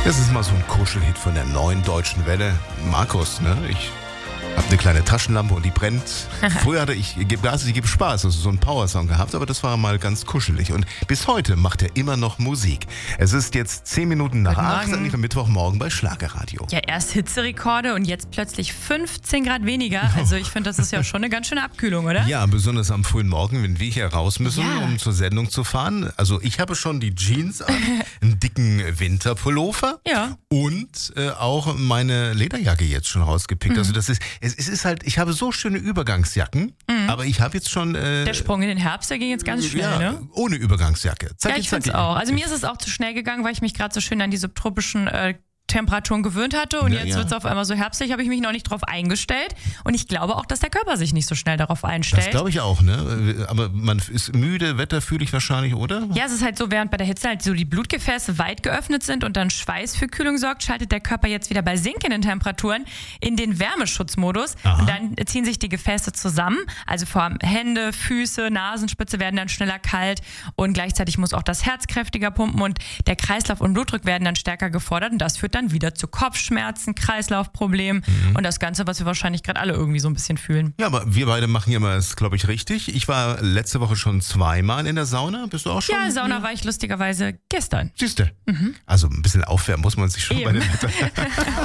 Das ist mal so ein Kuschelhit von der neuen Deutschen Welle. Markus, ne? Ich habe eine kleine Taschenlampe und die brennt. Früher hatte ich Gib Gas, ich gebe Spaß, also so einen Powersong gehabt, aber das war mal ganz kuschelig. Und bis heute macht er immer noch Musik. Es ist jetzt 10 Minuten nach 8 an ihrem Mittwochmorgen bei Schlagerradio. Ja, erst Hitzerekorde und jetzt plötzlich 15 Grad weniger. Also ich finde, das ist ja schon eine ganz schöne Abkühlung, oder? Ja, besonders am frühen Morgen, wenn wir hier raus müssen, Ja. um zur Sendung zu fahren. Also ich habe schon die Jeans an, einen dicken Winterpullover Ja. und auch meine Lederjacke jetzt schon rausgepickt. Also es ist halt, ich habe so schöne Übergangsjacken, aber ich habe jetzt schon... Der Sprung in den Herbst, der ging jetzt ganz schnell, ja, ne? ohne Übergangsjacke. Ja, ich finde es auch. Also mir ist es auch zu schnell gegangen, weil ich mich gerade so schön an die subtropischen Temperaturen gewöhnt hatte und Ja, jetzt ja. wird es auf einmal so herbstlich, habe ich mich noch nicht drauf eingestellt und ich glaube auch, dass der Körper sich nicht so schnell darauf einstellt. Das glaube ich auch, ne? Aber man ist müde, wetterfühlig wahrscheinlich, oder? Ja, es ist halt so, während bei der Hitze halt so die Blutgefäße weit geöffnet sind und dann Schweiß für Kühlung sorgt, schaltet der Körper jetzt wieder bei sinkenden Temperaturen in den Wärmeschutzmodus. Aha. Und dann ziehen sich die Gefäße zusammen, also vor allem Hände, Füße, Nasenspitze werden dann schneller kalt und gleichzeitig muss auch das Herz kräftiger pumpen und der Kreislauf und Blutdruck werden dann stärker gefordert und das führt dann wieder zu Kopfschmerzen, Kreislaufproblemen und das Ganze, was wir wahrscheinlich gerade alle irgendwie so ein bisschen fühlen. Ja, aber wir beide machen immer es, glaube ich, richtig. Ich war letzte Woche schon 2-mal in der Sauna. Bist du auch schon? Ja, Sauna war ich lustigerweise gestern. Siehste. Also ein bisschen aufwärmen muss man sich schon bei dem Wetter.